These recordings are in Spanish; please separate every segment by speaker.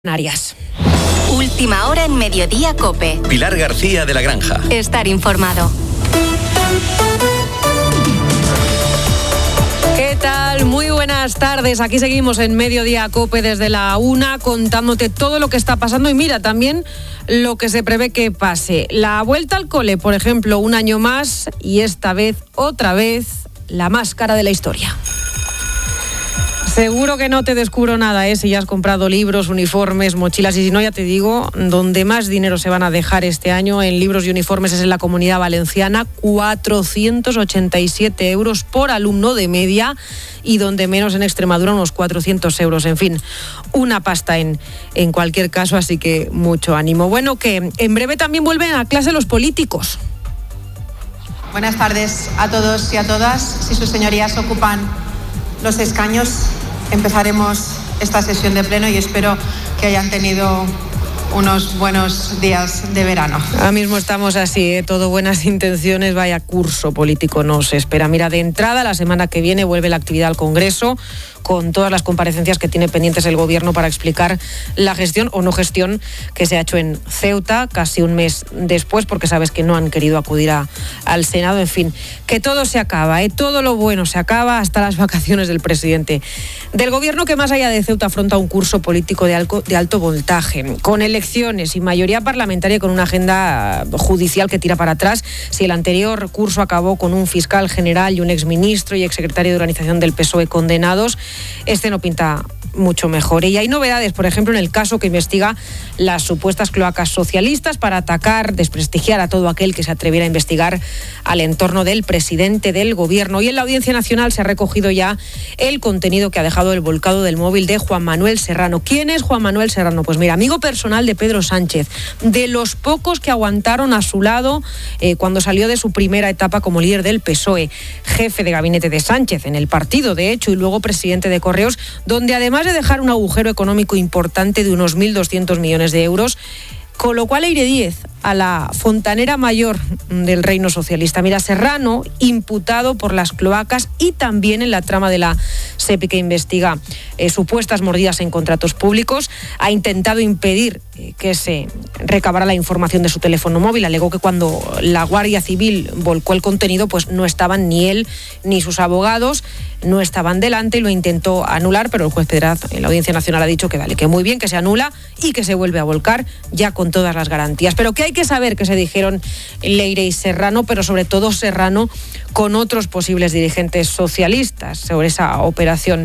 Speaker 1: Canarias.
Speaker 2: Última hora en Mediodía COPE.
Speaker 3: Pilar García de la Granja.
Speaker 2: Estar informado.
Speaker 1: ¿Qué tal? Muy buenas tardes. Aquí seguimos en Mediodía COPE desde la 1 contándote todo lo que está pasando y mira también lo que se prevé que pase. La vuelta al cole, por ejemplo, un año más y esta vez, otra vez, la más cara de la historia. Seguro que no te descubro nada, si ya has comprado libros, uniformes, mochilas y si no, ya te digo, donde más dinero se van a dejar este año en libros y uniformes es en la Comunidad Valenciana, 487 euros por alumno de media y donde menos en Extremadura unos 400 euros, en fin, una pasta en cualquier caso, así que mucho ánimo. Bueno, que en breve también vuelven a clase los políticos.
Speaker 4: Buenas tardes a todos y a todas. Si sus señorías ocupan los escaños, empezaremos esta sesión de pleno y espero que hayan tenido unos buenos días de verano. Ahora
Speaker 1: mismo estamos así, todo buenas intenciones, vaya curso político nos espera. Mira, de entrada, la semana que viene vuelve la actividad al Congreso, con todas las comparecencias que tiene pendientes el Gobierno para explicar la gestión o no gestión que se ha hecho en Ceuta, casi un mes después, porque sabes que no han querido acudir al Senado. En fin, que todo se acaba, todo lo bueno se acaba, hasta las vacaciones del presidente del Gobierno, que más allá de Ceuta afronta un curso político de alto voltaje, con elecciones y mayoría parlamentaria, con una agenda judicial que tira para atrás. Si el anterior curso acabó con un fiscal general y un exministro y exsecretario de organización del PSOE condenados, este no pinta mucho mejor. Y hay novedades, por ejemplo, en el caso que investiga las supuestas cloacas socialistas para atacar, desprestigiar a todo aquel que se atreviera a investigar al entorno del presidente del Gobierno. Y en la Audiencia Nacional se ha recogido ya el contenido que ha dejado el volcado del móvil de Juan Manuel Serrano. ¿Quién es Juan Manuel Serrano? Pues mira, amigo personal de Pedro Sánchez, de los pocos que aguantaron a su lado cuando salió de su primera etapa como líder del PSOE, jefe de gabinete de Sánchez en el partido, de hecho, y luego presidente de Correos, donde además de dejar un agujero económico importante de unos 1.200 millones de euros, colocó a Leire Díez, a la fontanera mayor del reino socialista. Mira, Serrano, imputado por las cloacas y también en la trama de la SEPI que investiga supuestas mordidas en contratos públicos, ha intentado impedir que se recabara la información de su teléfono móvil. Alegó que cuando la Guardia Civil volcó el contenido, pues no estaban ni él ni sus abogados, no estaban delante y lo intentó anular, pero el juez Pedraz en la Audiencia Nacional ha dicho que vale, que muy bien, que se anula y que se vuelve a volcar ya con todas las garantías. Pero que hay que saber que se dijeron Leire y Serrano, pero sobre todo Serrano con otros posibles dirigentes socialistas sobre esa operación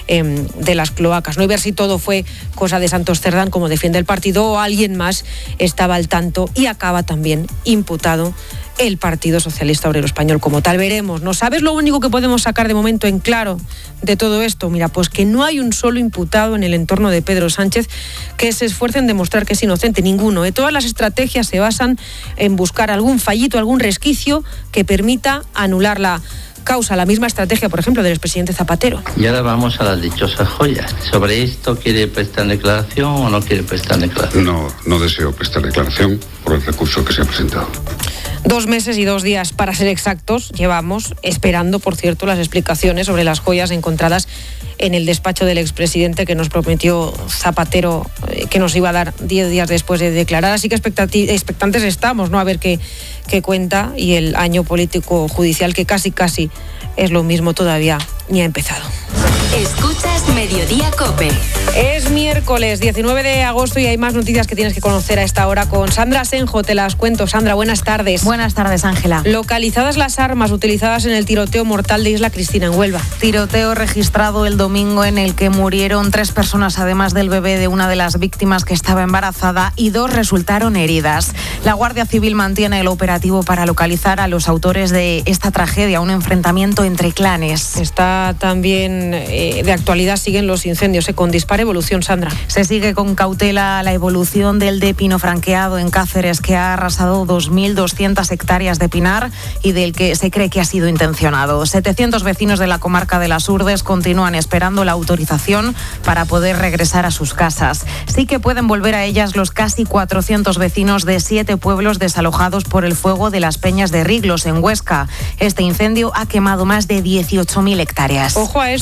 Speaker 1: de las cloacas, ¿no? Y ver si todo fue cosa de Santos Cerdán, como defiende el partido, o alguien más estaba al tanto y acaba también imputado el Partido Socialista Obrero Español como tal. Veremos, ¿no? ¿Sabes lo único que podemos sacar de momento en claro de todo esto? Mira, pues que no hay un solo imputado en el entorno de Pedro Sánchez que se esfuerce en demostrar que es inocente, ninguno. Todas las estrategias se basan en buscar algún fallito, algún resquicio que permita anular la causa, la misma estrategia, por ejemplo, del expresidente Zapatero.
Speaker 5: Y ahora vamos a las dichosas joyas. ¿Sobre esto quiere prestar declaración o no quiere prestar declaración?
Speaker 6: No deseo prestar declaración por el recurso que se ha presentado.
Speaker 1: 2 meses y 2 días, para ser exactos, llevamos esperando, por cierto, las explicaciones sobre las joyas encontradas en el despacho del expresidente que nos prometió Zapatero que nos iba a dar 10 días después de declarar. Así que expectantes estamos, ¿no? A ver qué cuenta, y el año político judicial, que casi es lo mismo, todavía ni ha empezado.
Speaker 2: Escuchas Mediodía COPE.
Speaker 1: Es miércoles 19 de agosto y hay más noticias que tienes que conocer a esta hora con Sandra Senjo. Te las cuento. Sandra, buenas tardes.
Speaker 7: Buenas tardes, Ángela.
Speaker 1: Localizadas las armas utilizadas en el tiroteo mortal de Isla Cristina en Huelva.
Speaker 7: Tiroteo registrado el domingo en el que murieron 3 personas, además del bebé de una de las víctimas que estaba embarazada, y 2 resultaron heridas. La Guardia Civil mantiene el operativo para localizar a los autores de esta tragedia, un enfrentamiento entre clanes.
Speaker 1: Está también de actualidad, siguen los incendios con dispara evolución, Sandra.
Speaker 7: Se sigue con cautela la evolución del de pino franqueado en Cáceres, que ha arrasado 2.200 hectáreas de pinar y del que se cree que ha sido intencionado. 700 vecinos de la comarca de las Urdes continúan esperando la autorización para poder regresar a sus casas. Sí que pueden volver a ellas los casi 400 vecinos de 7 pueblos desalojados por el fuego de las Peñas de Riglos, en Huesca. Este incendio ha quemado más de 18.000 hectáreas.
Speaker 1: Ojo a esto, Irán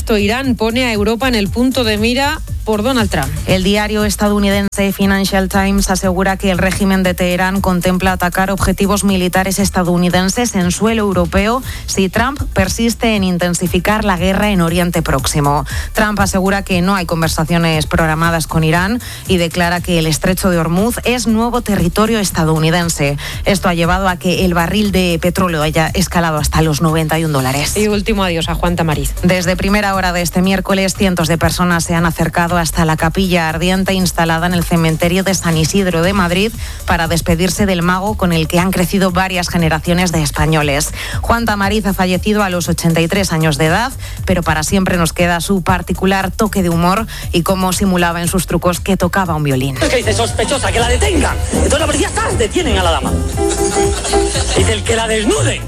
Speaker 1: Irán pone a Europa en el punto de mira por Donald Trump.
Speaker 7: El diario estadounidense Financial Times asegura que el régimen de Teherán contempla atacar objetivos militares estadounidenses en suelo europeo si Trump persiste en intensificar la guerra en Oriente Próximo. Trump asegura que no hay conversaciones programadas con Irán y declara que el estrecho de Hormuz es nuevo territorio estadounidense. Esto ha llevado a que el barril de petróleo haya escalado hasta los $91.
Speaker 1: Y último adiós a Juan Tamariz.
Speaker 7: Desde primera hora de este miércoles, cientos de personas se han acercado hasta la capilla ardiente instalada en el cementerio de San Isidro de Madrid para despedirse del mago con el que han crecido varias generaciones de españoles. Juan Tamariz ha fallecido a los 83 años de edad, pero para siempre nos queda su particular toque de humor y cómo simulaba en sus trucos que tocaba un violín.
Speaker 3: ¿Qué dice? Sospechosa, que la detengan. Entonces la policía está, detienen a la dama. Dice el que la desnuden.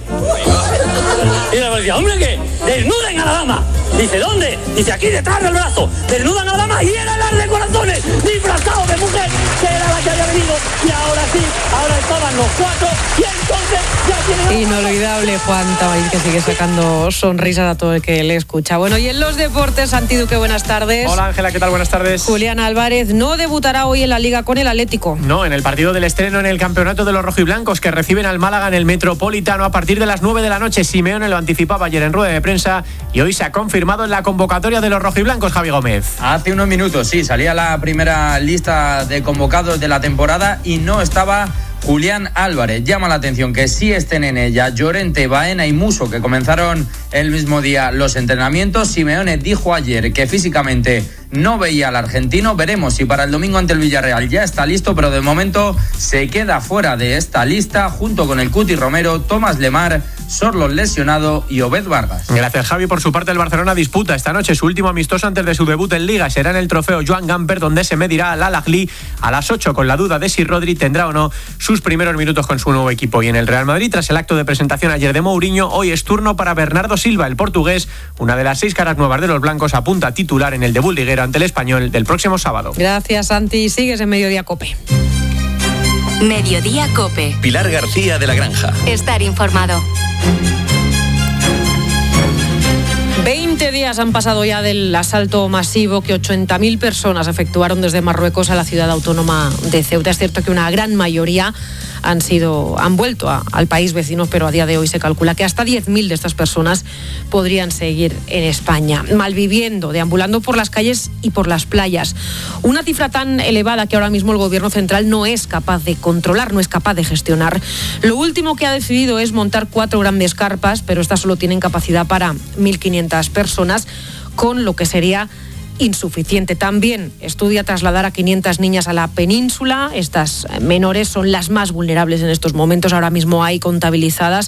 Speaker 3: Y la policía, hombre, ¿qué? Desnuden a la dama. Dice, ¿dónde? Dice, aquí detrás del brazo. Desnudan a la dama y era el de corazones, disfrazado de mujer, que era la que había venido. Y ahora sí, ahora estaban los cuatro y entonces ya tienen...
Speaker 1: Inolvidable Juan Tamariz, que sigue sacando sonrisas a todo el que le escucha. Bueno, y en los deportes, Santi Duque, buenas tardes.
Speaker 8: Hola Ángela, ¿qué tal? Buenas tardes.
Speaker 1: Julián Álvarez no debutará hoy en la Liga con el Atlético.
Speaker 8: No, en el partido del estreno en el campeonato de los rojiblancos que reciben al Málaga en el Metropolitano a partir de las 9 de la noche. Simeone lo anticipaba ayer en rueda de prensa y hoy se ha confirmado en la convocatoria de los rojiblancos, Javi Gómez.
Speaker 9: Hace unos minutos, sí, salía la primera lista de convocados de la temporada y no estaba Julián Álvarez. Llama la atención que sí estén en ella Llorente, Baena y Muso, que comenzaron el mismo día los entrenamientos. Simeone dijo ayer que físicamente no veía al argentino. Veremos si para el domingo ante el Villarreal ya está listo, pero de momento se queda fuera de esta lista junto con el Cuti Romero, Tomás Lemar, Sorloth lesionado y Obed Vargas.
Speaker 8: Gracias, Javi. Por su parte, el Barcelona disputa esta noche su último amistoso antes de su debut en Liga. Será en el trofeo Joan Gamper, donde se medirá al Al-Ahly a las 8, con la duda de si Rodri tendrá o no sus primeros minutos con su nuevo equipo. Y en el Real Madrid, tras el acto de presentación ayer de Mourinho, hoy es turno para Bernardo Silva, el portugués, una de las 6 caras nuevas de los blancos, apunta a titular en el debut liguero ante el Español del próximo sábado.
Speaker 1: Gracias, Santi. Sigues en Mediodía COPE.
Speaker 2: Mediodía COPE.
Speaker 10: Pilar García de la Granja.
Speaker 2: Estar informado.
Speaker 1: 20 días han pasado ya del asalto masivo que 80.000 personas efectuaron desde Marruecos a la ciudad autónoma de Ceuta. Es cierto que una gran mayoría han vuelto al país vecino, pero a día de hoy se calcula que hasta 10.000 de estas personas podrían seguir en España, malviviendo, deambulando por las calles y por las playas. Una cifra tan elevada que ahora mismo el gobierno central no es capaz de controlar, no es capaz de gestionar. Lo último que ha decidido es montar 4 grandes carpas, pero estas solo tienen capacidad para 1.500 personas, con lo que sería insuficiente. También estudia trasladar a 500 niñas a la península. Estas menores son las más vulnerables en estos momentos. Ahora mismo hay contabilizadas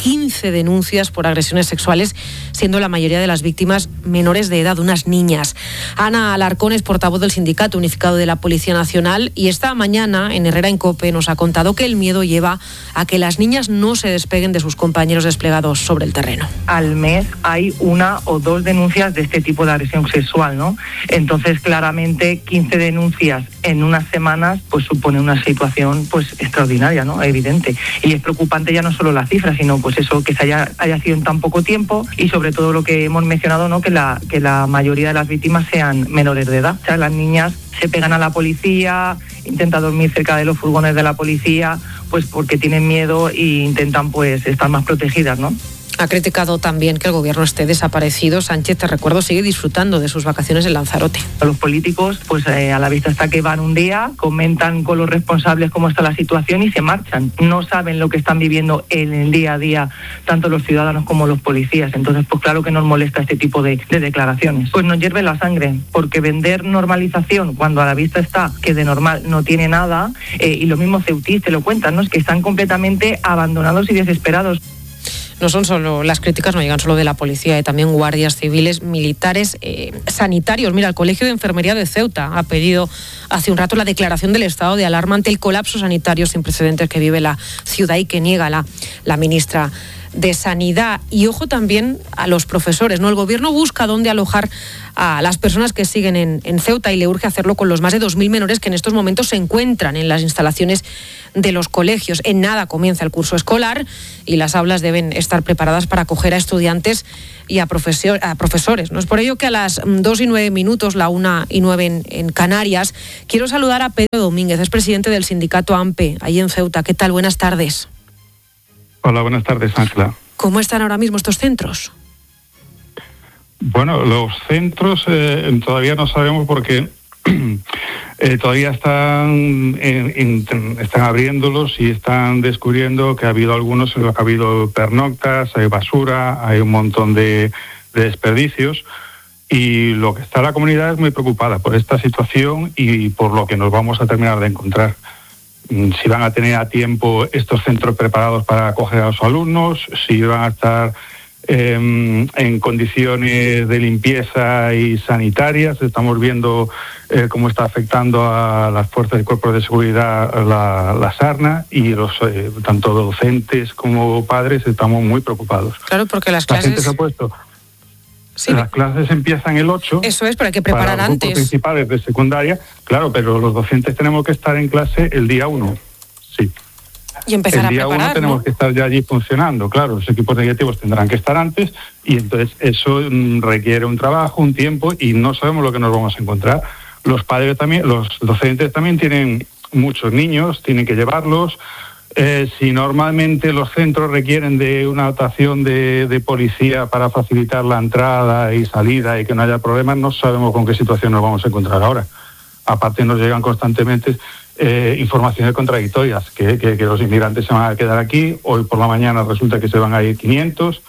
Speaker 1: 15 denuncias por agresiones sexuales, siendo la mayoría de las víctimas menores de edad, unas niñas. Ana Alarcón es portavoz del Sindicato Unificado de la Policía Nacional y esta mañana en Herrera en COPE nos ha contado que el miedo lleva a que las niñas no se despeguen de sus compañeros desplegados sobre el terreno.
Speaker 11: Al mes hay 1 o 2 denuncias de este tipo de agresión sexual, ¿no? Entonces, claramente, 15 denuncias en unas semanas, pues supone una situación pues extraordinaria, ¿no? Evidente. Y es preocupante ya no solo la cifra, sino pues eso, que se haya sido en tan poco tiempo y sobre todo lo que hemos mencionado, ¿no? Que la mayoría de las víctimas sean menores de edad. O sea, las niñas se pegan a la policía, intentan dormir cerca de los furgones de la policía, pues porque tienen miedo e intentan pues estar más protegidas, ¿no?
Speaker 1: Ha criticado también que el gobierno esté desaparecido. Sánchez, te recuerdo, sigue disfrutando de sus vacaciones en Lanzarote.
Speaker 11: Los políticos, pues a la vista está que van un día, comentan con los responsables cómo está la situación y se marchan. No saben lo que están viviendo en el día a día, tanto los ciudadanos como los policías. Entonces, pues claro que nos molesta este tipo de declaraciones. Pues nos hierve la sangre, porque vender normalización cuando a la vista está que de normal no tiene nada, y lo mismo ceutís te lo cuentan, ¿no? Es que están completamente abandonados y desesperados.
Speaker 1: No son solo las críticas, no llegan solo de la policía, también guardias civiles, militares, sanitarios. Mira, el Colegio de Enfermería de Ceuta ha pedido hace un rato la declaración del estado de alarma ante el colapso sanitario sin precedentes que vive la ciudad y que niega la ministra de Sanidad. Y ojo también a los profesores, ¿no? El gobierno busca dónde alojar a las personas que siguen en Ceuta y le urge hacerlo con los más de 2.000 menores que en estos momentos se encuentran en las instalaciones de los colegios. En nada comienza el curso escolar y las aulas deben estar preparadas para acoger a estudiantes y a profesores, ¿no? Es por ello que a las 2:09, la 1:09 en Canarias, quiero saludar a Pedro Domínguez, es presidente del sindicato AMPE, ahí en Ceuta. ¿Qué tal? Buenas tardes.
Speaker 10: Hola, buenas tardes, Ángela.
Speaker 1: ¿Cómo están ahora mismo estos centros?
Speaker 10: Bueno, los centros todavía no sabemos porque todavía están abriéndolos y están descubriendo que ha habido algunos en los que ha habido pernoctas, hay basura, hay un montón de desperdicios, y lo que está la comunidad es muy preocupada por esta situación y por lo que nos vamos a terminar de encontrar. Si van a tener a tiempo estos centros preparados para acoger a los alumnos, si van a estar en condiciones de limpieza y sanitarias. Estamos viendo cómo está afectando a las fuerzas y cuerpos de seguridad la sarna, y los tanto docentes como padres estamos muy preocupados.
Speaker 1: Claro, porque las clases...
Speaker 10: La gente se ha puesto... Sí. Las clases empiezan el 8.
Speaker 1: Eso es, pero hay que preparar
Speaker 10: para los grupos
Speaker 1: antes.
Speaker 10: Principales de secundaria, claro, pero los docentes tenemos que estar en clase el día 1. Sí.
Speaker 1: Y empezar a preparar,
Speaker 10: el día 1 tenemos, ¿no?, que estar ya allí funcionando. Claro, los equipos directivos tendrán que estar antes, y entonces eso requiere un trabajo, un tiempo, y no sabemos lo que nos vamos a encontrar. Los padres también, los docentes también tienen muchos niños, tienen que llevarlos. Si normalmente los centros requieren de una dotación de policía para facilitar la entrada y salida y que no haya problemas, no sabemos con qué situación nos vamos a encontrar ahora. Aparte nos llegan constantemente informaciones contradictorias, que los inmigrantes se van a quedar aquí, hoy por la mañana resulta que se van a ir 500.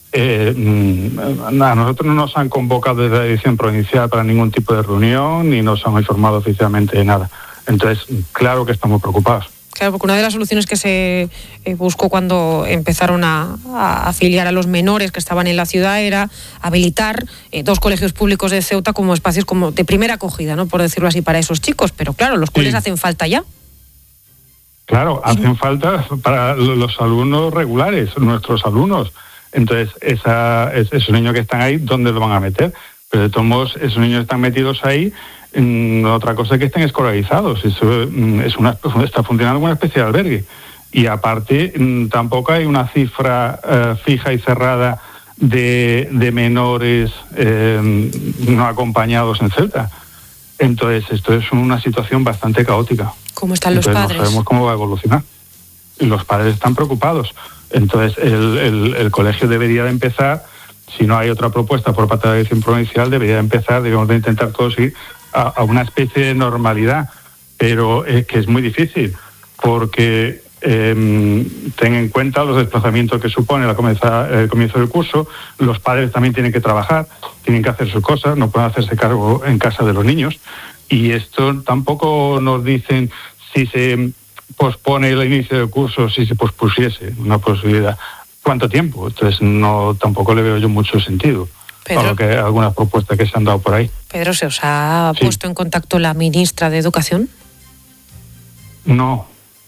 Speaker 10: A nosotros no nos han convocado desde la dirección provincial para ningún tipo de reunión, ni nos han informado oficialmente de nada. Entonces, claro que estamos preocupados.
Speaker 1: Claro, porque una de las soluciones que se buscó cuando empezaron a afiliar a los menores que estaban en la ciudad era habilitar 2 colegios públicos de Ceuta como espacios como de primera acogida, ¿no?, por decirlo así, para esos chicos. Pero claro, los cuales hacen falta ya.
Speaker 10: Claro, hacen falta para los alumnos regulares, nuestros alumnos. Entonces, esos niños que están ahí, ¿dónde los van a meter? Pero de todos modos, esos niños están metidos ahí. Otra cosa es que estén escolarizados. Eso está funcionando como una especie de albergue. Y aparte, tampoco hay una cifra fija y cerrada de menores no acompañados en Ceuta. Entonces, esto es una situación bastante caótica.
Speaker 1: ¿Cómo están los padres?
Speaker 10: No sabemos cómo va a evolucionar. Y los padres están preocupados. Entonces, el colegio debería de empezar, si no hay otra propuesta por parte de la dirección provincial, debería de empezar, digamos, de intentar todos ir a una especie de normalidad, pero es que es muy difícil, porque ten en cuenta los desplazamientos que supone el comienzo del curso. Los padres también tienen que trabajar, tienen que hacer sus cosas, no pueden hacerse cargo en casa de los niños, y esto tampoco nos dicen si se pospone el inicio del curso, si se pospusiese una posibilidad. ¿Cuánto tiempo? Entonces tampoco le veo yo mucho sentido. Pedro, a lo que algunas propuestas que se han dado por ahí.
Speaker 1: Pedro, ¿se os ha puesto en contacto la ministra de Educación?
Speaker 10: No.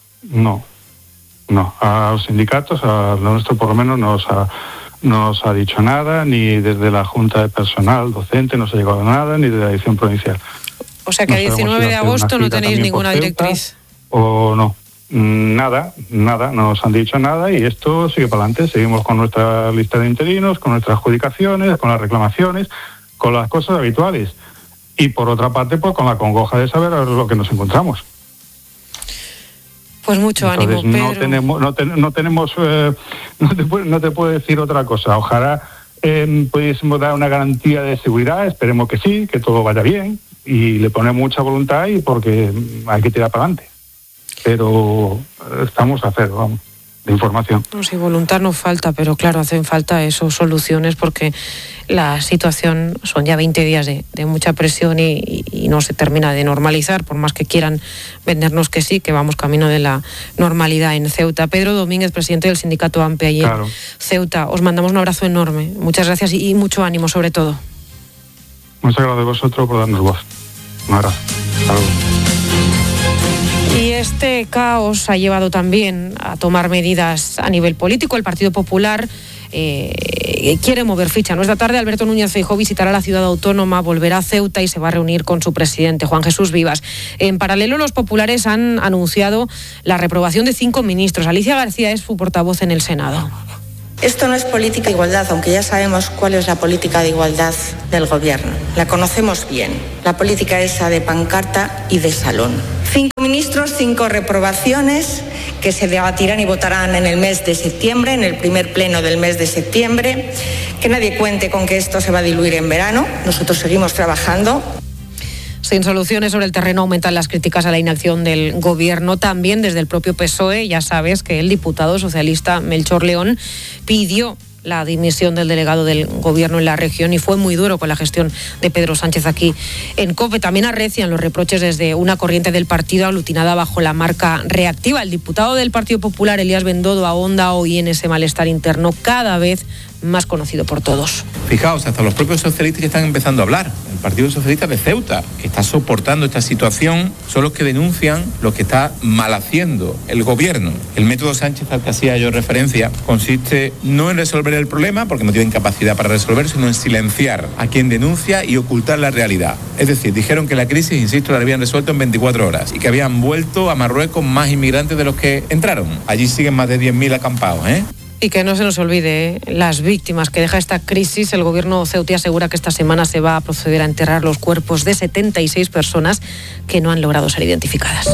Speaker 10: A los sindicatos, a lo nuestro por lo menos, no os ha dicho nada, ni desde la Junta de Personal Docente no se ha llegado nada, ni de la dirección provincial.
Speaker 1: O sea que el 19 de agosto no tenéis ninguna directriz.
Speaker 10: ¿O no? Nada, no nos han dicho nada, y esto sigue para adelante. Seguimos con nuestra lista de interinos, con nuestras adjudicaciones, con las reclamaciones, con las cosas habituales. Y por otra parte, pues con la congoja de saber lo que nos encontramos.
Speaker 1: Pues mucho ánimo, Pedro.
Speaker 10: No te puedo decir otra cosa. Ojalá pudiésemos dar una garantía de seguridad, esperemos que sí, que todo vaya bien, y le ponemos mucha voluntad, y porque hay que tirar para adelante. Pero estamos a cero, vamos, de información.
Speaker 1: No, sí, voluntad no falta, pero claro, hacen falta esas soluciones, porque la situación son ya 20 días de mucha presión y no se termina de normalizar, por más que quieran vendernos que sí, que vamos camino de la normalidad en Ceuta. Pedro Domínguez, presidente del sindicato AMPE allí en Ceuta, os mandamos un abrazo enorme. Muchas gracias y mucho ánimo sobre todo.
Speaker 10: Muchas gracias a vosotros por darnos voz. Un abrazo. Hasta luego.
Speaker 1: Y este este caos ha llevado también a tomar medidas a nivel político. El Partido Popular quiere mover ficha. Esta tarde Alberto Núñez Feijóo visitará la ciudad autónoma, volverá a Ceuta y se va a reunir con su presidente, Juan Jesús Vivas. En paralelo, los populares han anunciado la reprobación de 5 ministros. Alicia García es su portavoz en el Senado.
Speaker 12: Esto no es política de igualdad, aunque ya sabemos cuál es la política de igualdad del Gobierno. La conocemos bien. La política esa de pancarta y de salón. 5 ministros, 5 reprobaciones que se debatirán y votarán en el mes de septiembre, en el primer pleno del mes de septiembre. Que nadie cuente con que esto se va a diluir en verano. Nosotros seguimos trabajando.
Speaker 1: Sin soluciones sobre el terreno aumentan las críticas a la inacción del Gobierno, también desde el propio PSOE. Ya sabes que el diputado socialista Melchor León pidió la dimisión del delegado del Gobierno en la región y fue muy duro con la gestión de Pedro Sánchez aquí en COPE. También arrecian los reproches desde una corriente del partido aglutinada bajo la marca reactiva. El diputado del Partido Popular, Elías Bendodo, ahonda hoy en ese malestar interno cada vez más conocido por todos.
Speaker 13: Fijaos, hasta los propios socialistas que están empezando a hablar. El Partido Socialista de Ceuta, que está soportando esta situación, son los que denuncian lo que está mal haciendo el Gobierno. El método Sánchez al que hacía yo referencia consiste no en resolver el problema, porque no tienen capacidad para resolver, sino en silenciar a quien denuncia y ocultar la realidad. Es decir, dijeron que la crisis, insisto, la habían resuelto en 24 horas y que habían vuelto a Marruecos más inmigrantes de los que entraron. Allí siguen más de 10.000 acampados,
Speaker 1: Y que no se nos olvide las víctimas que deja esta crisis. El Gobierno ceutí asegura que esta semana se va a proceder a enterrar los cuerpos de 76 personas que no han logrado ser identificadas.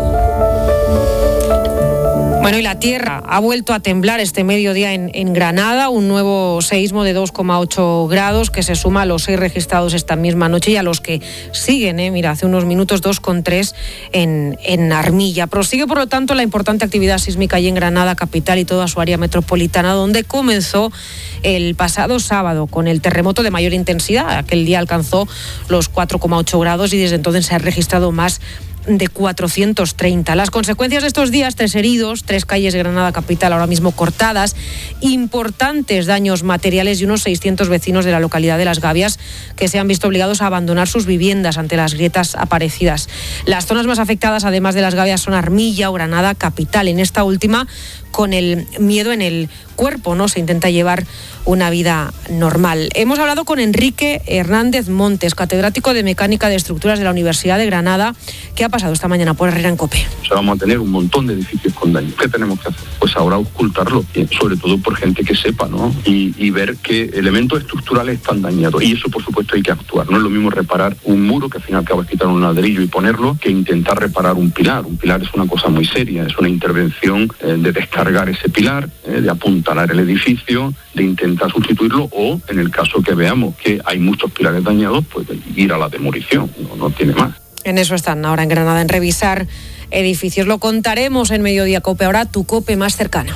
Speaker 1: Bueno, y la tierra ha vuelto a temblar este mediodía en Granada, un nuevo seísmo de 2,8 grados que se suma a los 6 registrados esta misma noche y a los que siguen, mira, hace unos minutos 2,3 en Armilla. Prosigue, por lo tanto, la importante actividad sísmica allí en Granada capital y toda su área metropolitana, donde comenzó el pasado sábado con el terremoto de mayor intensidad. Aquel día alcanzó los 4,8 grados y desde entonces se ha registrado más de 430. Las consecuencias de estos días: 3 heridos, 3 calles de Granada capital ahora mismo cortadas, importantes daños materiales y unos 600 vecinos de la localidad de Las Gavias que se han visto obligados a abandonar sus viviendas ante las grietas aparecidas. Las zonas más afectadas, además de Las Gavias, son Armilla o Granada capital. En esta última, con el miedo en el cuerpo, se intenta llevar una vida normal. Hemos hablado con Enrique Hernández Montes, catedrático de Mecánica de Estructuras de la Universidad de Granada, que ha pasado esta mañana por Herrera en COPE.
Speaker 6: O sea, vamos a tener un montón de edificios con daño. ¿Qué tenemos que hacer? Pues ahora ocultarlo, sobre todo por gente que sepa, y ver qué elementos estructurales están dañados. Y eso, por supuesto, hay que actuar. No es lo mismo reparar un muro, que al fin y al cabo es quitar un ladrillo y ponerlo, que intentar reparar un pilar. Un pilar es una cosa muy seria, es una intervención de descargar ese pilar, de apuntalar el edificio, de intentar sustituirlo, o en el caso que veamos que hay muchos pilares dañados, pues ir a la demolición, no tiene más.
Speaker 1: En eso están ahora en Granada, en revisar edificios. Lo contaremos en Mediodía COPE. Ahora tu COPE más cercano.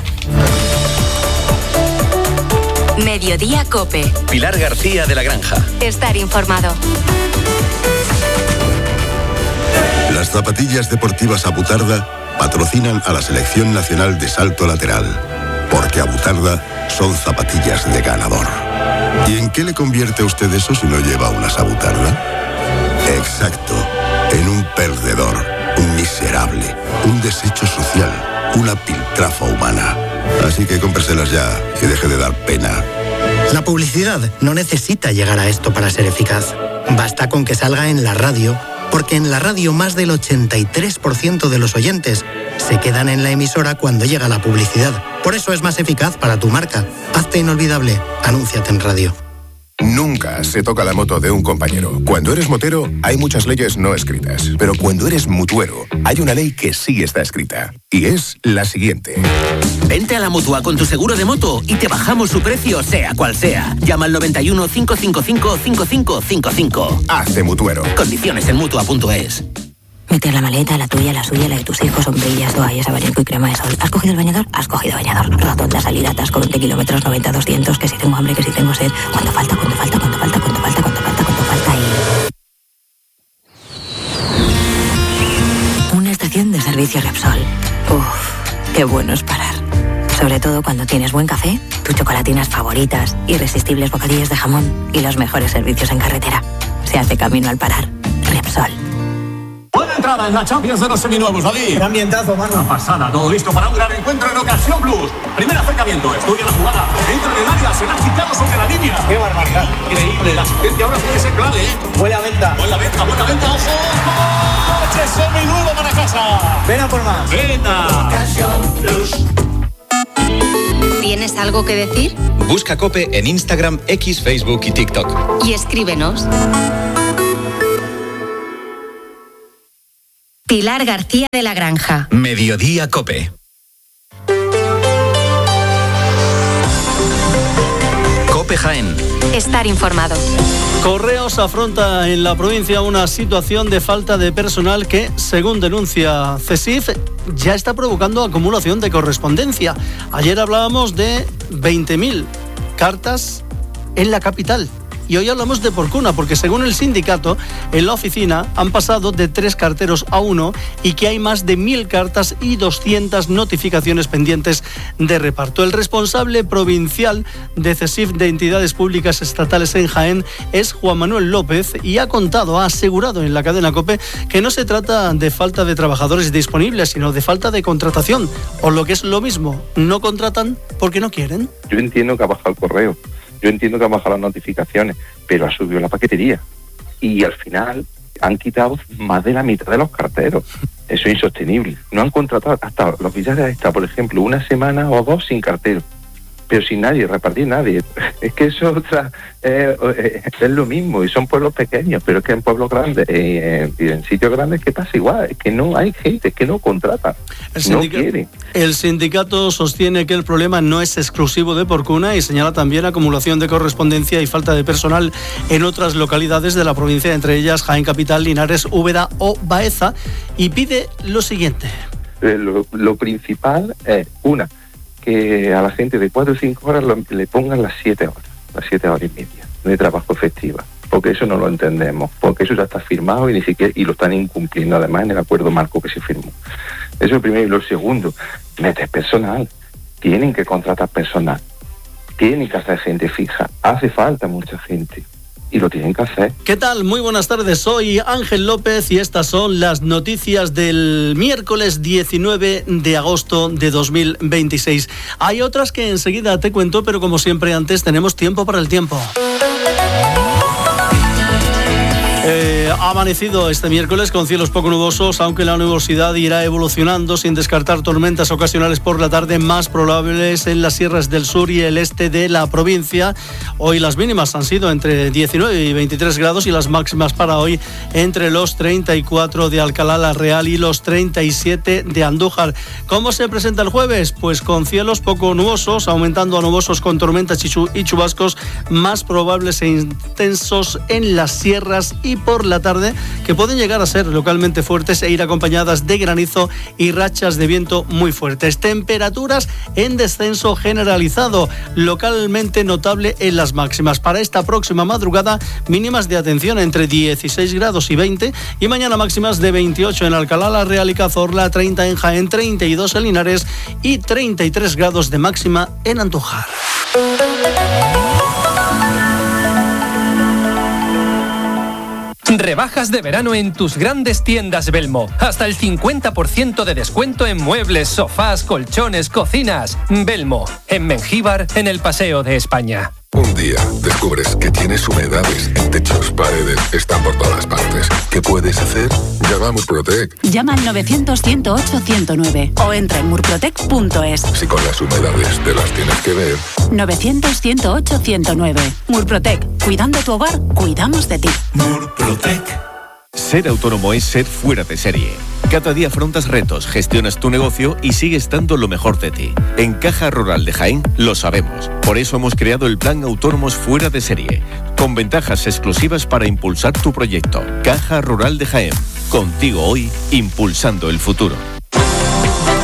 Speaker 2: Mediodía COPE.
Speaker 14: Pilar García de la Granja.
Speaker 2: Estar informado.
Speaker 15: Las zapatillas deportivas Abutarda patrocinan a la Selección Nacional de Salto Lateral, porque Abutarda son zapatillas de ganador. ¿Y en qué le convierte a usted eso si no lleva unas Abutarda? Exacto, en un perdedor, un miserable, un desecho social, una piltrafa humana. Así que cómpreselas ya y deje de dar pena.
Speaker 16: La publicidad no necesita llegar a esto para ser eficaz. Basta con que salga en la radio, porque en la radio más del 83% de los oyentes se quedan en la emisora cuando llega la publicidad. Por eso es más eficaz para tu marca. Hazte inolvidable. Anúnciate en radio.
Speaker 17: Nunca se toca la moto de un compañero. Cuando eres motero, hay muchas leyes no escritas. Pero cuando eres mutuero, hay una ley que sí está escrita. Y es la siguiente.
Speaker 18: Vente a la Mutua con tu seguro de moto y te bajamos su precio, sea cual sea. Llama al 91 555 5555.
Speaker 17: Hazte mutuero.
Speaker 18: Condiciones en Mutua.es.
Speaker 19: Meter la maleta, la tuya, la suya, la de tus hijos, sombrillas, toallas, abanico y crema de sol. ¿Has cogido el bañador? Has cogido bañador. Rotonda, salida, atasco, 20 kilómetros, 90, 200, que si tengo hambre, que si tengo sed. ¿Cuánto falta? ¿Cuánto falta? ¿Cuánto falta? ¿Cuánto falta? ¿Cuánto falta? ¿Cuánto falta? Y... una estación de servicio Repsol. Uf, qué bueno es parar. Sobre todo cuando tienes buen café, tus chocolatinas favoritas, irresistibles bocadillos de jamón y los mejores servicios en carretera. Se hace camino al parar. Repsol.
Speaker 20: entrada en la Champions de los seminuevos, David.
Speaker 21: Qué ambientazo, mano.
Speaker 20: Una pasada, todo listo para un gran encuentro en Ocasión Plus. Primer acercamiento, estudia la jugada, entra en el área, se la ha quitado sobre la línea.
Speaker 21: Qué barbaridad.
Speaker 20: Increíble, la asistencia ahora tiene que ser clave.
Speaker 21: Buena venta.
Speaker 20: Buena venta, ojo. ¡Coche seminuevo para casa!
Speaker 21: Ven a por más.
Speaker 20: Venga.
Speaker 21: Ocasión Plus.
Speaker 2: ¿Tienes algo que decir?
Speaker 22: Busca COPE en Instagram, X, Facebook y TikTok.
Speaker 2: Y escríbenos. Pilar García de la Granja.
Speaker 22: Mediodía COPE. COPE Jaén.
Speaker 2: Estar informado.
Speaker 23: Correos afronta en la provincia una situación de falta de personal que, según denuncia CESIF, ya está provocando acumulación de correspondencia. Ayer hablábamos de 20.000 cartas en la capital. Y hoy hablamos de Porcuna, porque según el sindicato, en la oficina han pasado de 3 carteros a 1 y que hay más de 1.000 cartas y 200 notificaciones pendientes de reparto. El responsable provincial de CESIF de entidades públicas estatales en Jaén es Juan Manuel López y ha asegurado en la cadena COPE que no se trata de falta de trabajadores disponibles, sino de falta de contratación. O lo que es lo mismo, no contratan porque no quieren.
Speaker 6: Yo entiendo que ha bajado el correo. Yo entiendo que han bajado las notificaciones, pero ha subido la paquetería. Y al final han quitado más de la mitad de los carteros. Eso es insostenible. No han contratado, hasta los oficiales está, por ejemplo, una semana o 2 sin cartero, pero sin nadie, repartir nadie. Es que eso es lo mismo, y son pueblos pequeños, pero es que en pueblos grandes y en sitios grandes que pasa igual, es que no hay gente, es que no contratan, no quieren.
Speaker 23: El sindicato sostiene que el problema no es exclusivo de Porcuna y señala también acumulación de correspondencia y falta de personal en otras localidades de la provincia, entre ellas Jaén Capital, Linares, Úbeda o Baeza, y pide lo siguiente.
Speaker 6: Lo principal es, que a la gente de 4 o 5 horas le pongan las 7 horas y media de trabajo efectiva, porque eso no lo entendemos, porque eso ya está firmado y lo están incumpliendo además en el acuerdo marco que se firmó. Eso es lo primero. Y lo segundo, meter personal, tienen que contratar personal, tienen que hacer gente fija, hace falta mucha gente. Y lo tienen que hacer.
Speaker 23: ¿Qué tal? Muy buenas tardes, soy Ángel López y estas son las noticias del miércoles 19 de agosto de 2026. Hay otras que enseguida te cuento, pero como siempre antes tenemos tiempo para el tiempo. Ha amanecido este miércoles con cielos poco nubosos, aunque la nubosidad irá evolucionando sin descartar tormentas ocasionales por la tarde más probables en las sierras del sur y el este de la provincia. Hoy las mínimas han sido entre 19 y 23 grados y las máximas para hoy entre los 34 de Alcalá la Real y los 37 de Andújar. ¿Cómo se presenta el jueves? Pues con cielos poco nubosos, aumentando a nubosos con tormentas y chubascos más probables e intensos en las sierras y por la tarde, que pueden llegar a ser localmente fuertes e ir acompañadas de granizo y rachas de viento muy fuertes. Temperaturas en descenso generalizado, localmente notable en las máximas. Para esta próxima madrugada, mínimas de atención entre 16 grados y 20 y mañana máximas de 28 en Alcalá la Real y Cazorla, 30 en Jaén, 32 en Linares y 33 grados de máxima en Andújar.
Speaker 24: Rebajas de verano en tus grandes tiendas Belmo. Hasta el 50% de descuento en muebles, sofás, colchones, cocinas. Belmo, en Mengíbar, en el Paseo de España.
Speaker 25: Un día descubres que tienes humedades en techos, paredes, están por todas partes. ¿Qué puedes hacer? Llama a Murprotec.
Speaker 26: Llama al 900-108-109 o entra en murprotec.es.
Speaker 25: Si con las humedades te las tienes que ver.
Speaker 26: 900-108-109. Murprotec. Cuidando tu hogar, cuidamos de ti.
Speaker 25: Murprotec.
Speaker 27: Ser autónomo es ser fuera de serie. Cada día afrontas retos, gestionas tu negocio y sigues dando lo mejor de ti. En Caja Rural de Jaén lo sabemos. Por eso hemos creado el Plan Autónomos Fuera de Serie, con ventajas exclusivas para impulsar tu proyecto. Caja Rural de Jaén. Contigo hoy, impulsando el futuro.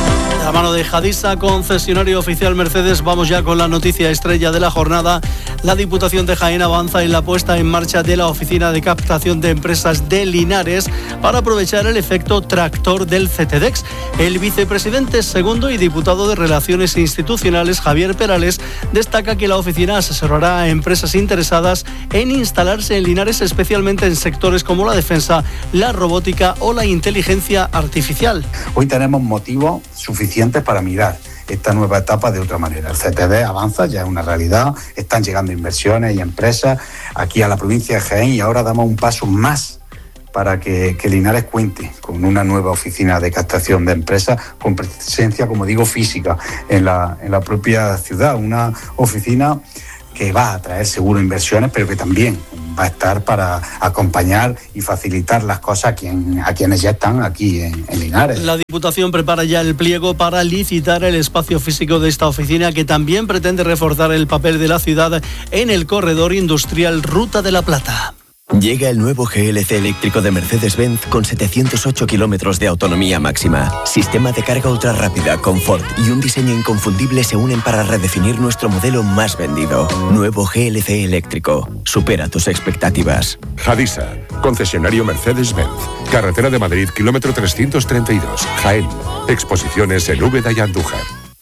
Speaker 23: la mano de Hadisa, concesionario oficial Mercedes, vamos ya con la noticia estrella de la jornada. La Diputación de Jaén avanza en la puesta en marcha de la Oficina de Captación de Empresas de Linares para aprovechar el efecto tractor del CETEDEX. El vicepresidente segundo y diputado de Relaciones Institucionales, Javier Perales, destaca que la oficina asesorará a empresas interesadas en instalarse en Linares, especialmente en sectores como la defensa, la robótica o la inteligencia artificial.
Speaker 3: Hoy tenemos motivos suficientes para mirar esta nueva etapa de otra manera. El CTD avanza, ya es una realidad, están llegando inversiones y empresas aquí a la provincia de Jaén y ahora damos un paso más para que Linares cuente con una nueva oficina de captación de empresas con presencia, como digo, física en la propia ciudad, una oficina que va a traer seguro inversiones, pero que también va a estar para acompañar y facilitar las cosas a quienes ya están aquí en Linares.
Speaker 23: La Diputación prepara ya el pliego para licitar el espacio físico de esta oficina, que también pretende reforzar el papel de la ciudad en el corredor industrial Ruta de la Plata.
Speaker 4: Llega el nuevo GLC eléctrico de Mercedes-Benz con 708 kilómetros de autonomía máxima. Sistema de carga ultra rápida, confort y un diseño inconfundible se unen para redefinir nuestro modelo más vendido. Nuevo GLC eléctrico. Supera tus expectativas.
Speaker 5: Hadisa, concesionario Mercedes-Benz. Carretera de Madrid, kilómetro 332, Jaén. Exposiciones en Úbeda y Andújar.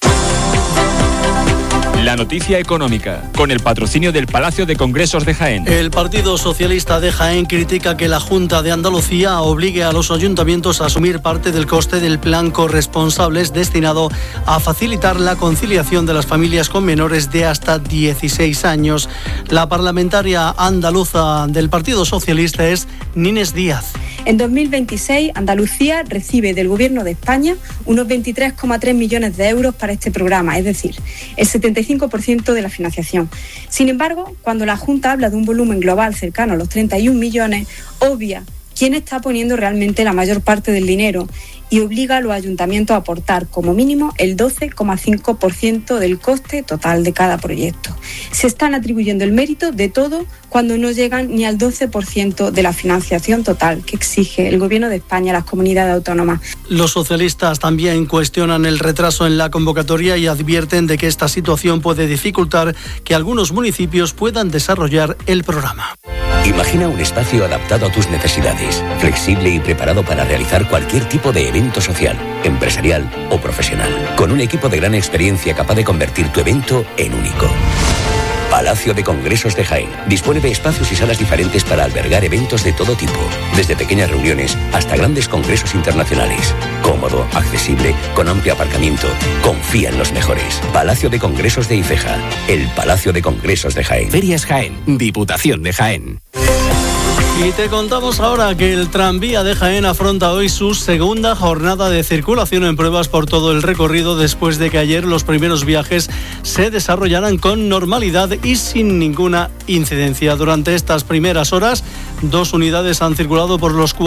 Speaker 7: La noticia económica, con el patrocinio del Palacio de Congresos de Jaén.
Speaker 23: El Partido Socialista de Jaén critica que la Junta de Andalucía obligue a los ayuntamientos a asumir parte del coste del plan corresponsables destinado a facilitar la conciliación de las familias con menores de hasta 16 años. La parlamentaria andaluza del Partido Socialista es Nines Díaz.
Speaker 8: En 2026, Andalucía recibe del Gobierno de España unos 23,3 millones de euros para este programa, es decir, el 75% de la financiación. Sin embargo, cuando la Junta habla de un volumen global cercano a los 31 millones, obvia quién está poniendo realmente la mayor parte del dinero y obliga a los ayuntamientos a aportar como mínimo el 12,5% del coste total de cada proyecto. Se están atribuyendo el mérito de todo cuando no llegan ni al 12% de la financiación total que exige el Gobierno de España a las comunidades autónomas.
Speaker 23: Los socialistas también cuestionan el retraso en la convocatoria y advierten de que esta situación puede dificultar que algunos municipios puedan desarrollar el programa.
Speaker 9: Imagina un espacio adaptado a tus necesidades, flexible y preparado para realizar cualquier tipo de evento social, empresarial o profesional, con un equipo de gran experiencia capaz de convertir tu evento en único. Palacio de Congresos de Jaén dispone de espacios y salas diferentes para albergar eventos de todo tipo, desde pequeñas reuniones hasta grandes congresos internacionales. Cómodo, accesible, con amplio aparcamiento. Confía en los mejores. Palacio de Congresos de Ifeja, el Palacio de Congresos de Jaén.
Speaker 18: Ferias Jaén, Diputación de Jaén.
Speaker 23: Y te contamos ahora que el tranvía de Jaén afronta hoy su segunda jornada de circulación en pruebas por todo el recorrido, después de que ayer los primeros viajes se desarrollaran con normalidad y sin ninguna incidencia. Durante estas primeras horas, 2 unidades han circulado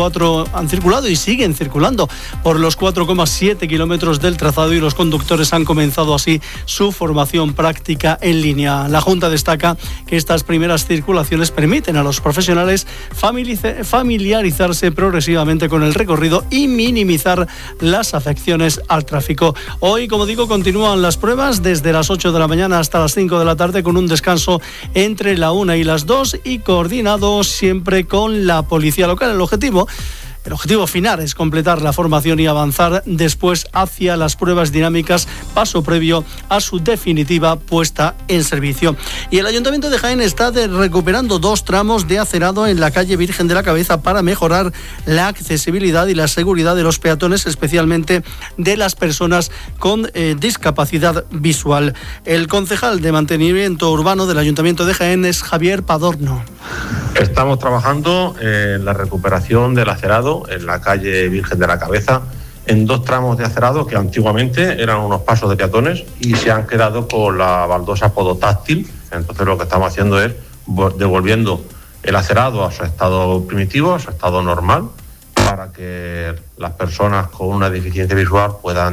Speaker 23: y siguen circulando por los 4,7 kilómetros del trazado, y los conductores han comenzado así su formación práctica en línea. La Junta destaca que estas primeras circulaciones permiten a los profesionales familiarizarse progresivamente con el recorrido y minimizar las afecciones al tráfico. Hoy, como digo, continúan las pruebas desde las 8 de la mañana hasta las 5 de la tarde, con un descanso entre la 1 y las 2 y coordinado siempre con la policía local. El objetivo final es completar la formación y avanzar después hacia las pruebas dinámicas, paso previo a su definitiva puesta en servicio. Y el Ayuntamiento de Jaén está recuperando 2 tramos de acerado en la calle Virgen de la Cabeza para mejorar la accesibilidad y la seguridad de los peatones, especialmente de las personas con discapacidad visual. El concejal de Mantenimiento Urbano del Ayuntamiento de Jaén es Javier Padorno.
Speaker 11: Estamos trabajando en la recuperación del acerado en la calle Virgen de la Cabeza, en 2 tramos de acerado que antiguamente eran unos pasos de peatones y se han quedado con la baldosa podotáctil. Entonces lo que estamos haciendo es devolviendo el acerado a su estado primitivo, a su estado normal, para que las personas con una deficiencia visual puedan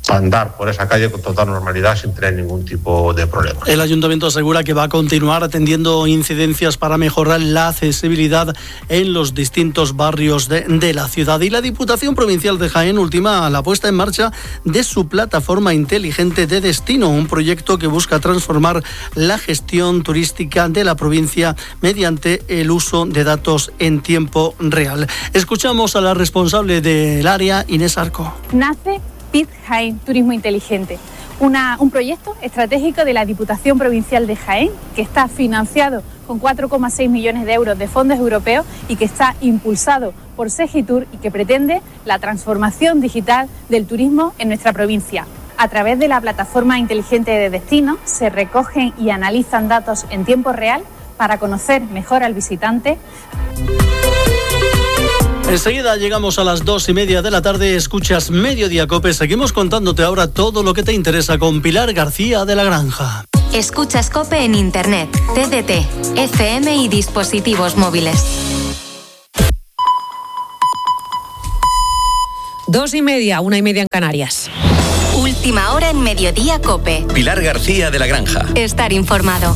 Speaker 11: andar por esa calle con total normalidad sin tener ningún tipo de problema.
Speaker 23: El ayuntamiento asegura que va a continuar atendiendo incidencias para mejorar la accesibilidad en los distintos barrios de la ciudad. Y la Diputación Provincial de Jaén ultima la puesta en marcha de su plataforma inteligente de destino, un proyecto que busca transformar la gestión turística de la provincia mediante el uso de datos en tiempo real. Escuchamos a la responsable del área, Inés Arco.
Speaker 1: Nace PID Jaén, Turismo Inteligente, un proyecto estratégico de la Diputación Provincial de Jaén que está financiado con 4,6 millones de euros de fondos europeos y que está impulsado por Segitur y que pretende la transformación digital del turismo en nuestra provincia. A través de la plataforma inteligente de destino se recogen y analizan datos en tiempo real para conocer mejor al visitante.
Speaker 23: Enseguida llegamos a las 2:30 de la tarde, escuchas Mediodía Cope, seguimos contándote ahora todo lo que te interesa con Pilar García de la Granja.
Speaker 2: Escuchas Cope en Internet, TDT, FM y dispositivos móviles.
Speaker 10: 2:30, 1:30 en Canarias.
Speaker 2: Última hora en Mediodía Cope.
Speaker 22: Pilar García de la Granja.
Speaker 2: Estar informado.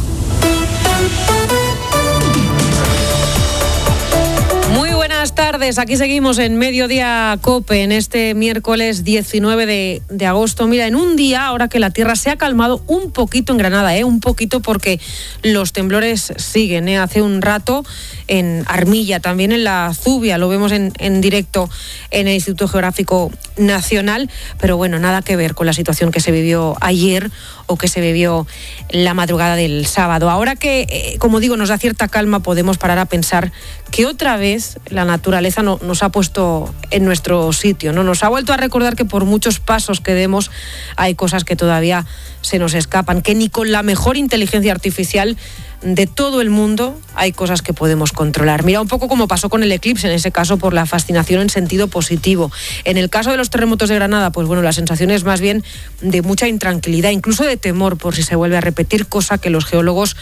Speaker 10: Muy buenas tardes, aquí seguimos en Mediodía Cope en este miércoles 19 de agosto. Mira, en un día, ahora que la tierra se ha calmado un poquito en Granada, un poquito porque los temblores siguen. Hace un rato en Armilla, también en la Zubia, lo vemos en directo en el Instituto Geográfico Nacional, pero bueno, nada que ver con la situación que se vivió ayer o que se vivió la madrugada del sábado. Ahora que, como digo, nos da cierta calma, podemos parar a pensar que otra vez la naturaleza nos ha puesto en nuestro sitio, ¿no? Nos ha vuelto a recordar que por muchos pasos que demos hay cosas que todavía se nos escapan, que ni con la mejor inteligencia artificial de todo el mundo hay cosas que podemos controlar. Mira, un poco como pasó con el eclipse, en ese caso por la fascinación en sentido positivo. En el caso de los terremotos de Granada, pues bueno, la sensación es más bien de mucha intranquilidad, incluso de temor por si se vuelve a repetir, cosa que los geólogos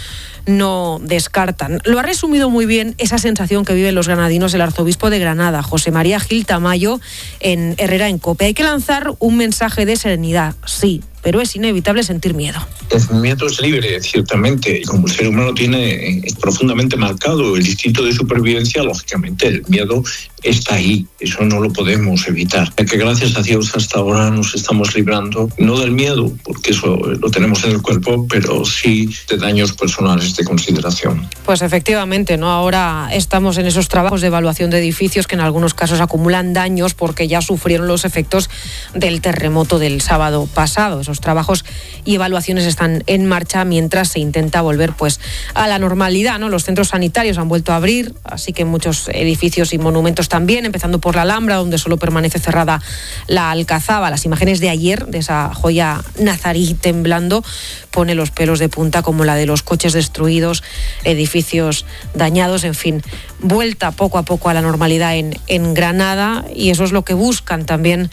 Speaker 10: no descartan. Lo ha resumido muy bien esa sensación que viven los granadinos el arzobispo de Granada, José María Gil Tamayo, en Herrera en Cope. Hay que lanzar un mensaje de serenidad, sí, pero es inevitable sentir miedo.
Speaker 12: El miedo es libre, ciertamente. Como el ser humano tiene profundamente marcado el instinto de supervivencia, lógicamente el miedo está ahí. Eso no lo podemos evitar. Que gracias a Dios hasta ahora nos estamos librando, no del miedo, porque eso lo tenemos en el cuerpo, pero sí de daños personales de consideración.
Speaker 10: Pues efectivamente, ¿no? Ahora estamos en esos trabajos de evaluación de edificios que en algunos casos acumulan daños porque ya sufrieron los efectos del terremoto del sábado pasado. Esos trabajos y evaluaciones están en marcha mientras se intenta volver pues a la normalidad, ¿no? Los centros sanitarios han vuelto a abrir, así que muchos edificios y monumentos también, empezando por la Alhambra, donde solo permanece cerrada la Alcazaba. Las imágenes de ayer, de esa joya nazarí temblando, pone los pelos de punta, como la de los coches destruidos, edificios dañados, en fin, vuelta poco a poco a la normalidad en Granada, y eso es lo que buscan también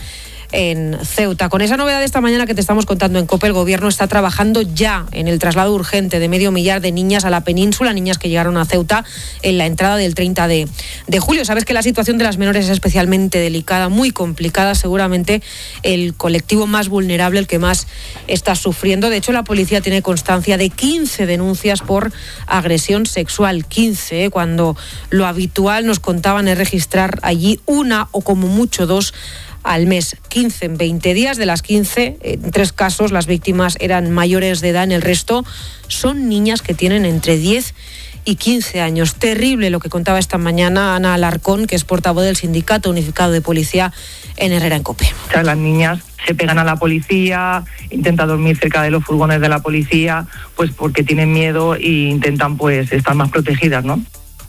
Speaker 10: en Ceuta. Con esa novedad de esta mañana que te estamos contando en COPE, el gobierno está trabajando ya en el traslado urgente de 500.000 de niñas a la península, niñas que llegaron a Ceuta en la entrada del 30 de julio. Sabes que la situación de las menores es especialmente delicada, muy complicada, seguramente el colectivo más vulnerable, el que más está sufriendo. De hecho, la policía tiene constancia de 15 denuncias por agresión sexual, 15, cuando lo habitual, nos contaban, es registrar allí una o como mucho 2 al mes. 15 en 20 días. De las 15, en 3 casos las víctimas eran mayores de edad, en el resto son niñas que tienen entre 10 y 15 años. Terrible lo que contaba esta mañana Ana Alarcón, que es portavoz del Sindicato Unificado de Policía en Herrera en Cope.
Speaker 13: Las niñas se pegan a la policía, intentan dormir cerca de los furgones de la policía, pues porque tienen miedo e intentan pues estar más protegidas, ¿no?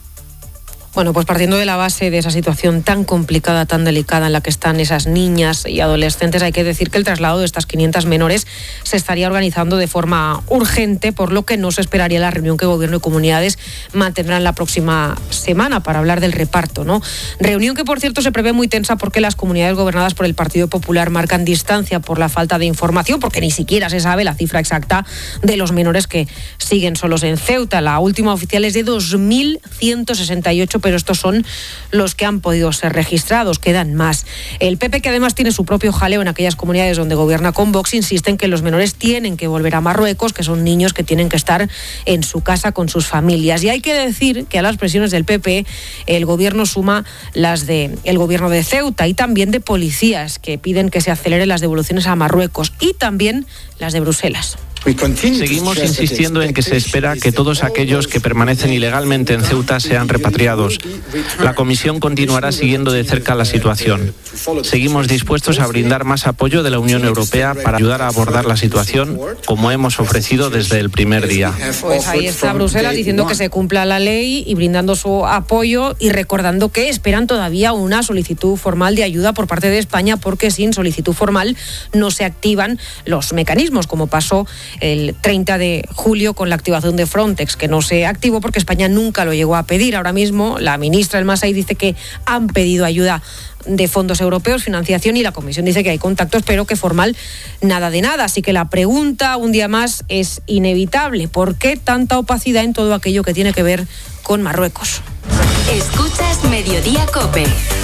Speaker 10: Bueno, pues partiendo de la base de esa situación tan complicada, tan delicada en la que están esas niñas y adolescentes, hay que decir que el traslado de estas 500 menores se estaría organizando de forma urgente, por lo que no se esperaría la reunión que Gobierno y comunidades mantendrán la próxima semana para hablar del reparto, ¿no? Reunión que, por cierto, se prevé muy tensa porque las comunidades gobernadas por el Partido Popular marcan distancia por la falta de información, porque ni siquiera se sabe la cifra exacta de los menores que siguen solos en Ceuta. La última oficial es de 2.168 pero estos son los que han podido ser registrados, quedan más. El PP, que además tiene su propio jaleo en aquellas comunidades donde gobierna con Vox, insiste en que los menores tienen que volver a Marruecos, que son niños que tienen que estar en su casa con sus familias. Y hay que decir que a las presiones del PP el gobierno suma las del gobierno de Ceuta y también de policías que piden que se aceleren las devoluciones a Marruecos y también las de Bruselas.
Speaker 14: Seguimos insistiendo en que se espera que todos aquellos que permanecen ilegalmente en Ceuta sean repatriados. La Comisión continuará siguiendo de cerca la situación. Seguimos dispuestos a brindar más apoyo de la Unión Europea para ayudar a abordar la situación, como hemos ofrecido desde el primer día.
Speaker 10: Pues ahí está Bruselas diciendo que se cumpla la ley y brindando su apoyo y recordando que esperan todavía una solicitud formal de ayuda por parte de España, porque sin solicitud formal no se activan los mecanismos, como pasó el 30 de julio con la activación de Frontex, que no se activó porque España nunca lo llegó a pedir. Ahora mismo la ministra El Masai dice que han pedido ayuda de fondos europeos, financiación, y la Comisión dice que hay contactos, pero que formal nada de nada. Así que la pregunta, un día más, es inevitable. ¿Por qué tanta opacidad en todo aquello que tiene que ver con Marruecos?
Speaker 2: Escuchas Mediodía COPE.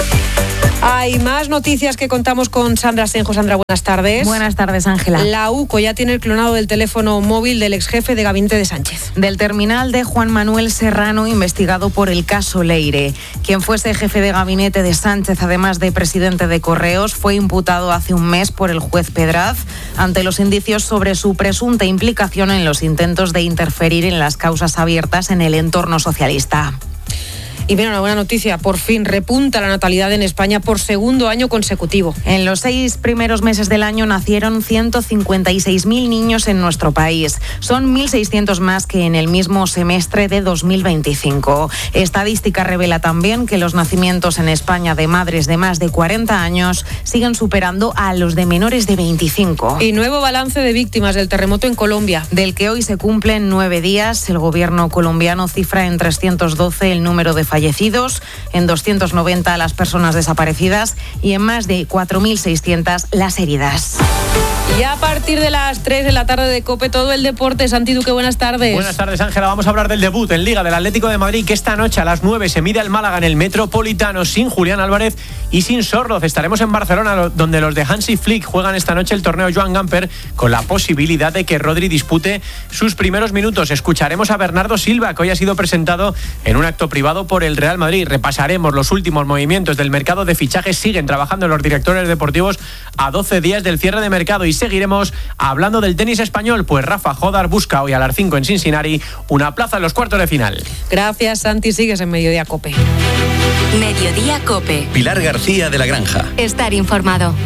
Speaker 10: Hay más noticias que contamos con Sandra Senjo. Sandra, buenas tardes.
Speaker 15: Buenas tardes, Ángela.
Speaker 10: La UCO ya tiene el clonado del teléfono móvil del exjefe de gabinete de Sánchez.
Speaker 15: Del terminal de Juan Manuel Serrano, investigado por el caso Leire. Quien fuese jefe de gabinete de Sánchez, además de presidente de Correos, fue imputado hace un mes por el juez Pedraz ante los indicios sobre su presunta implicación en los intentos de interferir en las causas abiertas en el entorno socialista.
Speaker 10: Y bien, una buena noticia, por fin repunta la natalidad en España por segundo año consecutivo.
Speaker 15: En los 6 primeros meses del año nacieron 156.000 niños en nuestro país. Son 1.600 más que en el mismo semestre de 2025. Estadística revela también que los nacimientos en España de madres de más de 40 años siguen superando a los de menores de 25.
Speaker 10: Y nuevo balance de víctimas del terremoto en Colombia.
Speaker 15: Del que hoy se cumplen 9 días, el gobierno colombiano cifra en 312 el número de fallecidos, en 290 las personas desaparecidas y en más de 4.600 las heridas.
Speaker 10: Y a partir de las 3 de la tarde de COPE, todo el deporte. Santi Duque, buenas tardes.
Speaker 16: Buenas tardes, Ángela. Vamos a hablar del debut en Liga del Atlético de Madrid, que esta noche a las 9 se mide al Málaga en el Metropolitano sin Julián Álvarez y sin Sorloz. Estaremos en Barcelona, donde los de Hansi Flick juegan esta noche el torneo Joan Gamper, con la posibilidad de que Rodri dispute sus primeros minutos. Escucharemos a Bernardo Silva, que hoy ha sido presentado en un acto privado por el Real Madrid. Repasaremos los últimos movimientos del mercado de fichajes. Siguen trabajando los directores deportivos a 12 días del cierre de mercado. Y seguiremos hablando del tenis español, pues Rafa Jodar busca hoy a las 5 en Cincinnati una plaza en los cuartos de final.
Speaker 10: Gracias, Santi. Sigues en Mediodía COPE.
Speaker 2: Mediodía COPE.
Speaker 22: Pilar García de la Granja.
Speaker 2: Estar informado.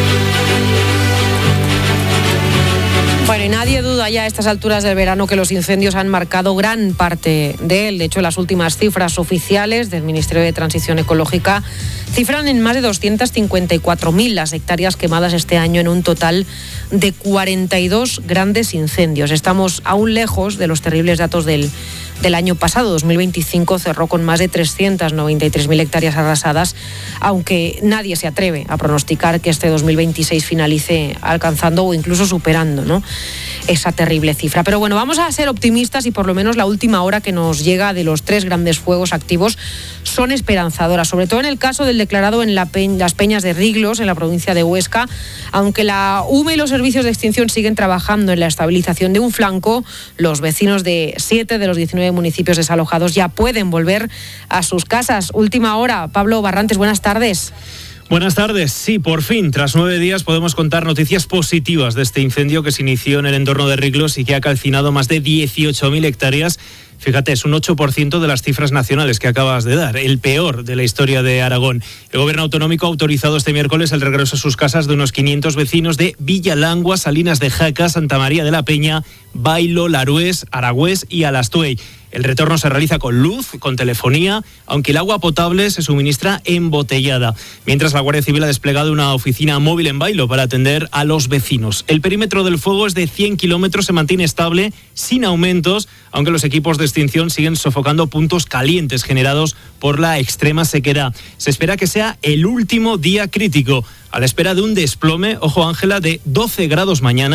Speaker 10: Bueno, y nadie duda ya a estas alturas del verano que los incendios han marcado gran parte de él. De hecho, las últimas cifras oficiales del Ministerio de Transición Ecológica cifran en más de 254.000 las hectáreas quemadas este año en un total de 42 grandes incendios. Estamos aún lejos de los terribles datos del año pasado. 2025 cerró con más de 393.000 hectáreas arrasadas, aunque nadie se atreve a pronosticar que este 2026 finalice alcanzando o incluso superando, ¿no?, esa terrible cifra. Pero bueno, vamos a ser optimistas y por lo menos la última hora que nos llega de los 3 grandes fuegos activos son esperanzadoras, sobre todo en el caso del declarado en las Peñas de Riglos, en la provincia de Huesca. Aunque la UME y los servicios de extinción siguen trabajando en la estabilización de un flanco, los vecinos de 7 de los 19 municipios desalojados ya pueden volver a sus casas. Última hora, Pablo Barrantes, buenas tardes.
Speaker 17: Buenas tardes. Sí, por fin, tras 9 días podemos contar noticias positivas de este incendio que se inició en el entorno de Riglos y que ha calcinado más de 18.000 hectáreas. Fíjate, es un 8% de las cifras nacionales que acabas de dar, el peor de la historia de Aragón. El gobierno autonómico ha autorizado este miércoles el regreso a sus casas de unos 500 vecinos de Villalangua, Salinas de Jaca, Santa María de la Peña, Bailo, Larués, Aragüés y Alastuey. El retorno se realiza con luz, con telefonía, aunque el agua potable se suministra embotellada. Mientras, la Guardia Civil ha desplegado una oficina móvil en Bailo para atender a los vecinos. El perímetro del fuego es de 100 kilómetros, se mantiene estable, sin aumentos, aunque los equipos de extinción siguen sofocando puntos calientes generados por la extrema sequedad. Se espera que sea el último día crítico, a la espera de un desplome, ojo Ángela, de 12 grados mañana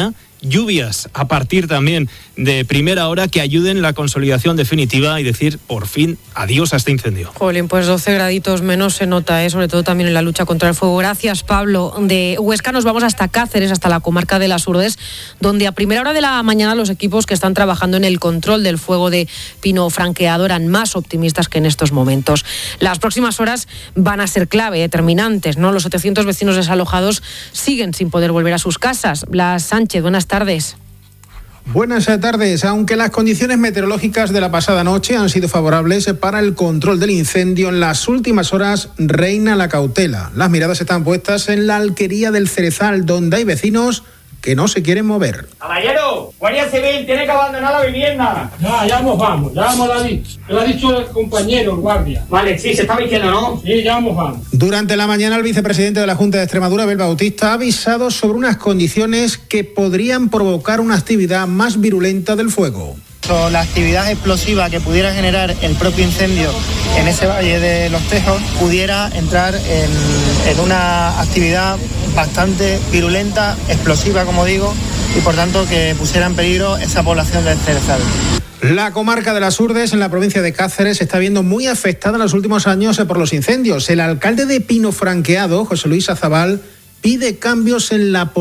Speaker 17: lluvias a partir también de primera hora que ayuden en la consolidación definitiva y decir por fin adiós a este incendio.
Speaker 10: Jolín, pues 12 graditos menos se nota, sobre todo también en la lucha contra el fuego. Gracias, Pablo. De Huesca nos vamos hasta Cáceres, hasta la comarca de las Urdes, donde a primera hora de la mañana los equipos que están trabajando en el control del fuego de pino franqueado eran más optimistas que en estos momentos. Las próximas horas van a ser clave, determinantes, ¿no? Los 700 vecinos desalojados siguen sin poder volver a sus casas. Blas Sánchez, buenas tardes.
Speaker 6: Buenas tardes. Aunque las condiciones meteorológicas de la pasada noche han sido favorables para el control del incendio, en las últimas horas reina la cautela. Las miradas están puestas en la alquería del Cerezal, donde hay vecinos que no se quieren mover.
Speaker 19: Caballero, Guardia Civil tiene que abandonar la vivienda. Ya nos vamos, lo ha dicho el compañero, el guardia. Vale, sí, se está vistiendo, ¿no? Sí, ya nos vamos.
Speaker 6: Durante la mañana el vicepresidente de la Junta de Extremadura, Abel Bautista, ha avisado sobre unas condiciones que podrían provocar una actividad más virulenta del fuego.
Speaker 20: La actividad explosiva que pudiera generar el propio incendio en ese valle de Los Tejos pudiera entrar en una actividad bastante virulenta, explosiva, como digo, y por tanto que pusiera en peligro esa población del Cerezal.
Speaker 6: La comarca de las Urdes, en la provincia de Cáceres, se está viendo muy afectada en los últimos años por los incendios. El alcalde de Pino Franqueado, José Luis Azabal, pide cambios en la